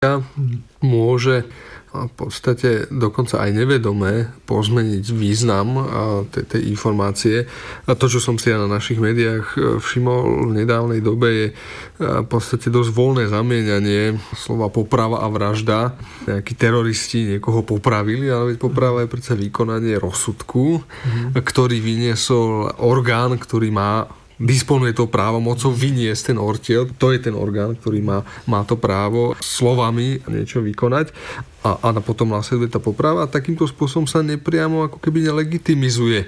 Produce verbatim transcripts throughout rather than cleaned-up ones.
môže v podstate dokonca aj nevedomé pozmeniť význam tej, tej informácie. A to, čo som si ja na našich médiách všimol v nedávnej dobe, je v podstate dosť voľné zamieňanie slova poprava a vražda. Nejakí teroristi niekoho popravili, ale veď poprava je predsa vykonanie rozsudku, mm. ktorý vyniesol orgán, ktorý má disponuje to právo mocou vyniesť ten ortiel. To je ten orgán, ktorý má, má to právo slovami niečo vykonať a, a potom následuje tá poprava a takýmto spôsobom sa nepriamo ako keby nelegitimizuje.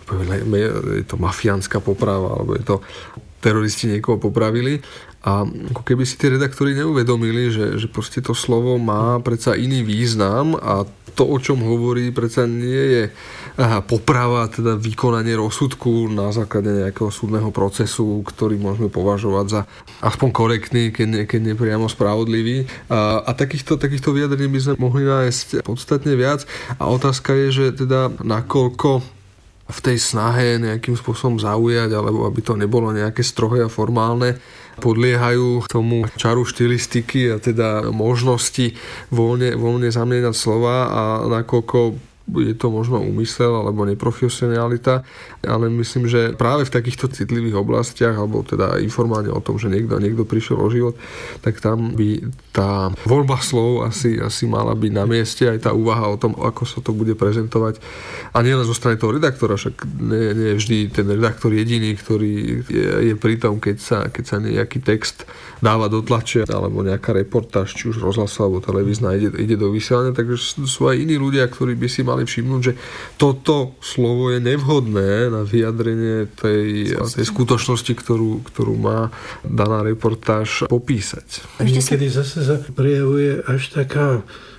Je to mafiánska poprava alebo je to teroristi niekoho popravili a ako keby si tí redaktori neuvedomili, že, že proste to slovo má predsa iný význam a to, o čom hovorí, predsa nie je aha, poprava, teda vykonanie rozsudku na základe nejakého súdneho procesu, ktorý môžeme považovať za aspoň korektný, keď nie, keď nie priamo spravodlivý. A, a takýchto, takýchto vyjadrení by sme mohli nájsť podstatne viac. A otázka je, že teda nakoľko v tej snahe nejakým spôsobom zaujať, alebo aby to nebolo nejaké strohé a formálne, podliehajú tomu čaru štilistiky a teda možnosti voľne, voľne zamieňať slova a nakoľko je to možno úmysel alebo neprofesionalita, ale myslím, že práve v takýchto citlivých oblastiach alebo teda informovanie o tom, že niekto, niekto prišiel o život, tak tam by tá voľba slov asi, asi mala byť na mieste, aj tá úvaha o tom, ako sa to bude prezentovať. A nie len zo strany toho redaktora, však nie, nie je vždy ten redaktor jediný, ktorý je, je pri tom, keď sa, keď sa nejaký text dáva do tlače alebo nejaká reportáž, či už rozhlasová alebo televízna ide, ide do vysielania, takže sú aj iní ľudia, ktorí by si mali všimnúť, že toto slovo je nevhodné na vyjadrenie tej, tej skutočnosti, ktorú, ktorú má daná reportáž popísať. Niekedy zase sa prejavuje až taká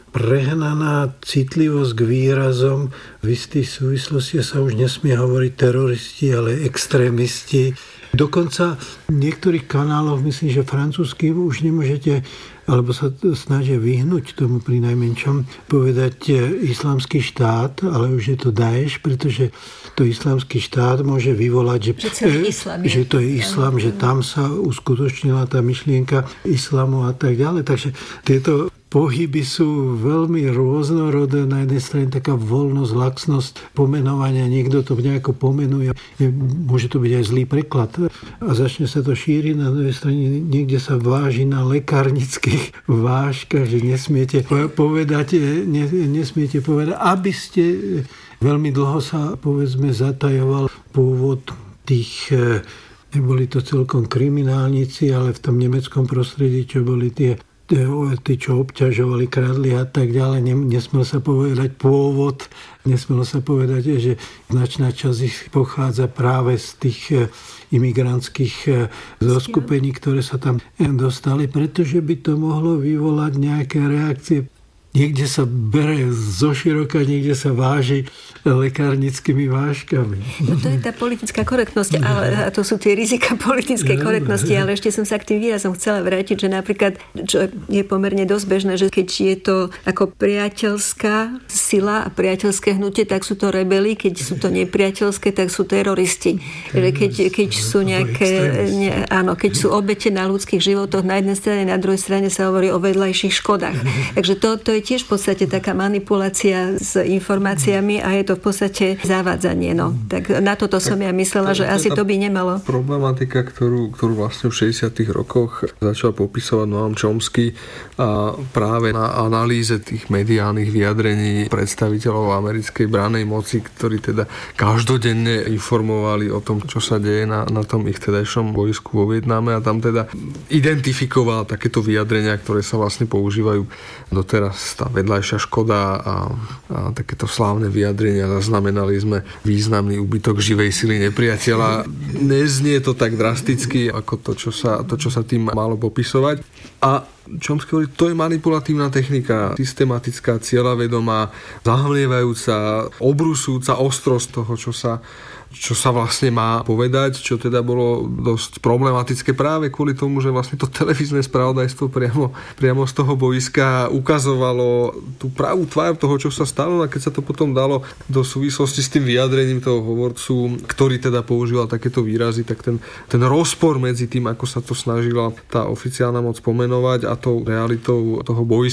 prehnaná citlivosť k výrazom. V istých súvislosti sa už nesmie hovoriť teroristi, ale extrémisti. Dokonca v niektorých kanáloch, myslím, že francúzsky, už nemôžete, alebo sa snažia vyhnúť tomu pri najmenšom, povedať islamský štát, ale už je to Daeš, pretože to islamský štát môže vyvolať, že, že, že to je islám, že tam sa uskutočnila tá myšlienka islamu a tak ďalej. Takže tieto pohyby sú veľmi rôznorodé. Na jednej strane taká voľnosť, laxnosť pomenovania. Niekto to nejako pomenuje. Môže to byť aj zlý preklad. A začne sa to šíriť. Na druhej strane niekde sa váži na lekárnických vážkach, že nesmiete povedať, nesmiete povedať, aby ste veľmi dlho sa, povedzme, zatajoval pôvod tých, neboli to celkom kriminálnici, ale v tom nemeckom prostredí, čo boli tie tí, čo obťažovali, kradli a tak ďalej. Nesmel sa povedať pôvod, nesmel sa povedať, že značná časť ich pochádza práve z tých imigrantských zoskupení, ktoré sa tam dostali, pretože by to mohlo vyvolať nejaké reakcie. Niekde sa bere zoširoka, niekde sa váži lekárnickými vážkami. No to je tá politická korektnosť, ale, a to sú tie rizika politickej korektnosti, ale ešte som sa k tým výrazom chcela vrátiť, že napríklad, čo je pomerne dosť bežné, že keď je to ako priateľská sila a priateľské hnutie, tak sú to rebeli, keď sú to nepriateľské, tak sú teroristi. Keď, keď sú nejaké, ne, áno, keď sú obete na ľudských životoch na jednej strane, na druhej strane sa hovorí o vedľajších škodách. Takže to, to je tiež v podstate taká manipulácia s informáciami a je to v podstate zavádzanie. No. Tak na toto som ja myslela, že asi to by nemalo. Problematika, ktorú, ktorú vlastne v šesťdesiatych rokoch začal popisovať Noam Chomsky a práve na analýze tých mediálnych vyjadrení predstaviteľov americkej brannej moci, ktorí teda každodenne informovali o tom, čo sa deje na, na tom ich tedajšom vojsku vo Vietname a tam teda identifikoval takéto vyjadrenia, ktoré sa vlastne používajú doteraz, tá vedľajšia škoda a, a takéto slávne vyjadrenia. Zaznamenali sme významný úbytok živej sily nepriateľa. Neznie to tak drasticky, ako to, čo sa, to, čo sa tým malo popisovať. A Chomsky hovorí, to je manipulatívna technika, systematická, cieľavedomá, zahmlievajúca, obrusujúca ostrosť toho, čo sa čo sa vlastne má povedať, čo teda bolo dosť problematické práve kvôli tomu, že vlastne to televízne spravodajstvo priamo, priamo z toho boiska ukazovalo tú pravú tvár toho, čo sa stalo, a keď sa to potom dalo do súvislosti s tým vyjadrením toho hovorcu, ktorý teda používal takéto výrazy, tak ten, ten rozpor medzi tým, ako sa to snažila tá oficiálna moc pomenovať a tou realitou toho boiska